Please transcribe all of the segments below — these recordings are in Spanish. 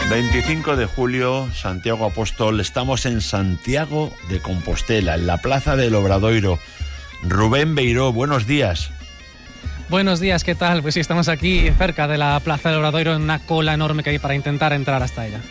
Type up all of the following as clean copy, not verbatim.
25 de julio, Santiago Apóstol. Estamos en Santiago de Compostela, en la Plaza del Obradoiro. Rubén Beiró, buenos días. Buenos días, ¿qué tal? Pues sí, estamos aquí cerca de la Plaza del Obradoiro en una cola enorme que hay para intentar entrar hasta ella.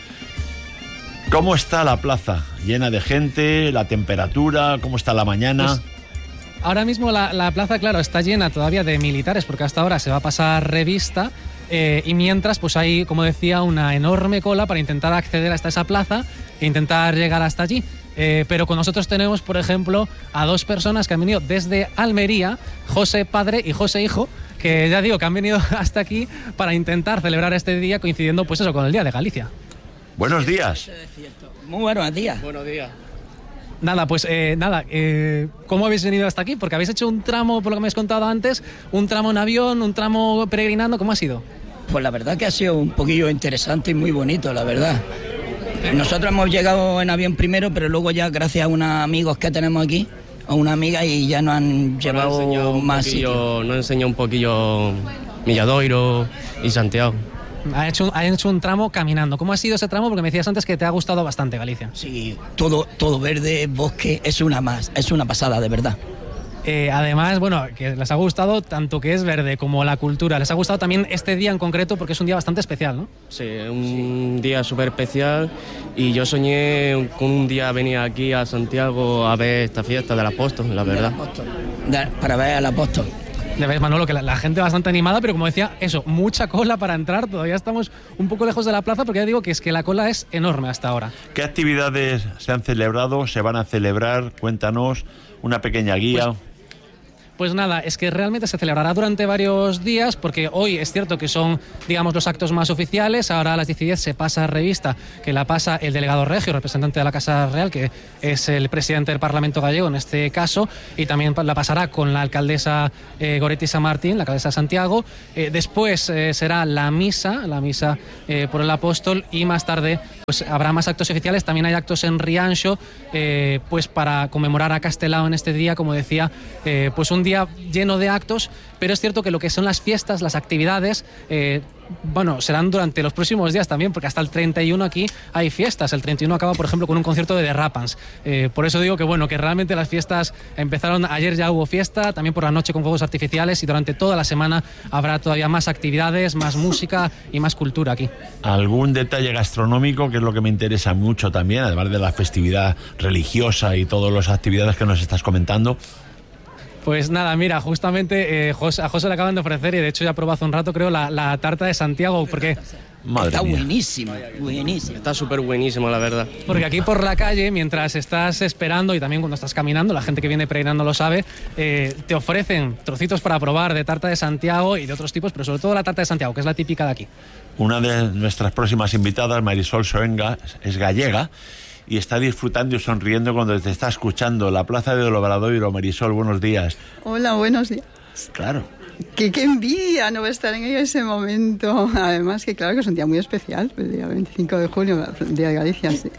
¿Cómo está la plaza? ¿Llena de gente? ¿La temperatura? ¿Cómo está la mañana? Pues ahora mismo la plaza, claro, está llena todavía de militares porque hasta ahora se va a pasar revista. Y mientras, pues hay, como decía, una enorme cola para intentar acceder hasta esa plaza e intentar llegar hasta allí. Pero con nosotros tenemos, por ejemplo, a dos personas que han venido desde Almería, José padre y José hijo, que ya digo que han venido hasta aquí para intentar celebrar este día coincidiendo, pues eso, con el Día de Galicia. Buenos días. Muy buenos días. Buenos días. Nada, pues ¿cómo habéis venido hasta aquí? Porque habéis hecho un tramo, por lo que me habéis contado antes, un tramo en avión, un tramo peregrinando, ¿cómo ha sido? Pues la verdad que ha sido un poquillo interesante y muy bonito, la verdad. Nosotros hemos llegado en avión primero, pero luego ya gracias a unos amigos que tenemos aquí, a una amiga, y ya nos han llevado más sitios. Nos enseñó un poquillo Milladoiro y Santiago. Ha hecho un tramo caminando. ¿Cómo ha sido ese tramo? Porque me decías antes que te ha gustado bastante Galicia. Sí, todo verde, bosque, es una pasada, de verdad. Además, bueno, que les ha gustado tanto que es verde como la cultura. Les ha gustado también este día en concreto porque es un día bastante especial, ¿no? Sí, un día súper especial, y yo soñé con un día venir aquí a Santiago a ver esta fiesta del Apóstol, la verdad. Para ver al Apóstol. Ya ves, Manolo, que la gente bastante animada, pero como decía, eso, mucha cola para entrar. Todavía estamos un poco lejos de la plaza porque ya digo que es que la cola es enorme hasta ahora. ¿Qué actividades se han celebrado, se van a celebrar? Cuéntanos, una pequeña guía. Pues nada, es que realmente se celebrará durante varios días, porque hoy es cierto que son, digamos, los actos más oficiales. Ahora a las 10:10 se pasa revista, que la pasa el delegado regio, representante de la Casa Real, que es el presidente del Parlamento gallego en este caso, y también la pasará con la alcaldesa Goretti San Martín, la alcaldesa de Santiago. Después será la misa por el Apóstol, y más tarde pues habrá más actos oficiales. También hay actos en Rianxo, pues para conmemorar a Castelao en este día, como decía, pues un día lleno de actos, pero es cierto que lo que son las fiestas, las actividades, serán durante los próximos días también, porque hasta el 31 aquí hay fiestas. El 31 acaba, por ejemplo, con un concierto de The Rapans. Por eso digo que realmente las fiestas empezaron ayer, ya hubo fiesta, también por la noche con fuegos artificiales, y durante toda la semana habrá todavía más actividades, más música y más cultura aquí. ¿Algún detalle gastronómico, que es lo que me interesa mucho también, además de la festividad religiosa y todas las actividades que nos estás comentando? Pues nada, mira, justamente a José le acaban de ofrecer, y de hecho ya probó hace un rato, creo, la tarta de Santiago, porque está buenísima, buenísima. Está súper buenísima, la verdad. Porque aquí por la calle, mientras estás esperando y también cuando estás caminando, la gente que viene peregrinando lo sabe, te ofrecen trocitos para probar de tarta de Santiago y de otros tipos, pero sobre todo la tarta de Santiago, que es la típica de aquí. Una de nuestras próximas invitadas, Marisol Soenga, es gallega y está disfrutando y sonriendo cuando te está escuchando. La Plaza del Obradoiro. Marisol, buenos días. Hola, buenos días. Claro. Qué envidia no estar en ese momento. Además que claro que es un día muy especial, el día 25 de julio, el Día de Galicia, sí.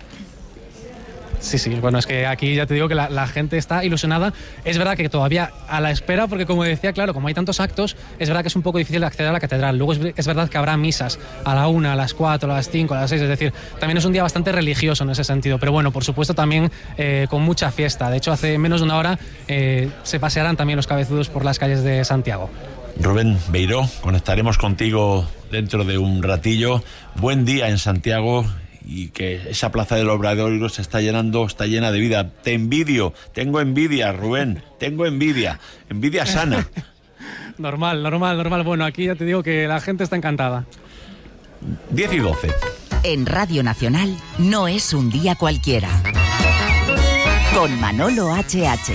Sí, bueno, es que aquí ya te digo que la gente está ilusionada. Es verdad que todavía a la espera, porque como decía, claro, como hay tantos actos, es verdad que es un poco difícil acceder a la catedral. Luego es verdad que habrá misas a la 1, a las 4, a las 5, a las 6, es decir, también es un día bastante religioso en ese sentido, pero bueno, por supuesto también con mucha fiesta. De hecho, hace menos de una hora se pasearán también los cabezudos por las calles de Santiago. Rubén Beiró, conectaremos contigo dentro de un ratillo. Buen día en Santiago, y que esa Plaza del Obradoiro se está llenando, está llena de vida. Te envidio, tengo envidia, Rubén, tengo envidia sana. Normal. Bueno, aquí ya te digo que la gente está encantada. 10:12. En Radio Nacional no es un día cualquiera. Con Manolo H.H.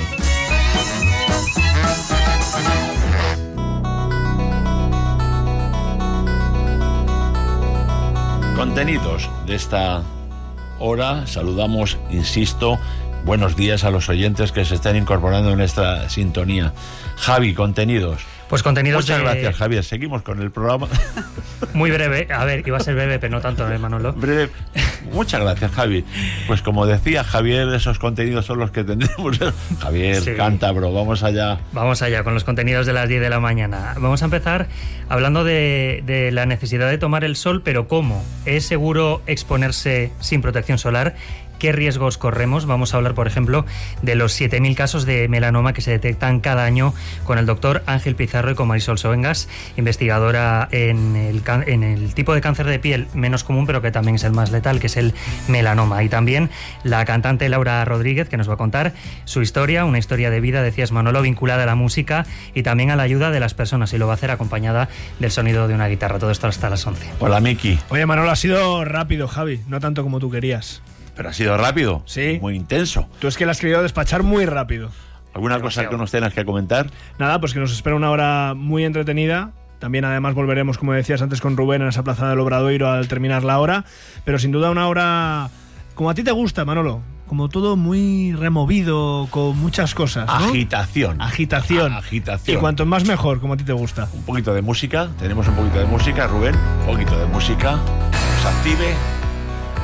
Contenidos de esta hora. Saludamos, insisto, buenos días a los oyentes que se están incorporando en esta sintonía. Javi, contenidos. Pues contenidos Muchas gracias, Javier. Seguimos con el programa. Muy breve. A ver, iba a ser breve, pero no tanto, Manolo. Breve. Muchas gracias, Javi. Pues como decía Javier, esos contenidos son los que tendremos. Javier, sí. Cántabro, vamos allá. Vamos allá con los contenidos de las 10 de la mañana. Vamos a empezar hablando de la necesidad de tomar el sol, pero ¿cómo? ¿Es seguro exponerse sin protección solar? ¿Qué riesgos corremos? Vamos a hablar, por ejemplo, de los 7.000 casos de melanoma que se detectan cada año con el doctor Ángel Pizarro y con Marisol Soengas, investigadora en el tipo de cáncer de piel menos común, pero que también es el más letal, que es el melanoma. Y también la cantante Laura Rodríguez, que nos va a contar su historia, una historia de vida, decías, Manolo, vinculada a la música y también a la ayuda de las personas, y lo va a hacer acompañada del sonido de una guitarra. Todo esto hasta las 11. Hola, Miki. Oye, Manolo, ha sido rápido, Javi, no tanto como tú querías. Pero ha sido rápido, sí, muy intenso. Tú es que la has querido despachar muy rápido. ¿Alguna cosa que nos tengas que comentar? Nada, pues que nos espera una hora muy entretenida. También además volveremos, como decías antes, con Rubén en esa plaza del Obradoiro al terminar la hora. Pero sin duda una hora como a ti te gusta, Manolo. Como todo muy removido, con muchas cosas, ¿no? Agitación. Agitación. Agitación. Y cuanto más mejor, como a ti te gusta. Un poquito de música, tenemos un poquito de música, Rubén. Un poquito de música, nos active.